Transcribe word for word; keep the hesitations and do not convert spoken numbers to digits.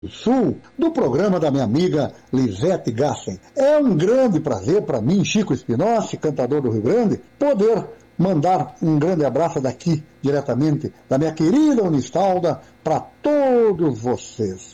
Sul, do programa da minha amiga Lisete Gassen. É um grande prazer para mim, Chico Espinosa, cantador do Rio Grande, poder mandar um grande abraço daqui, diretamente da minha querida Unistalda, para todos vocês.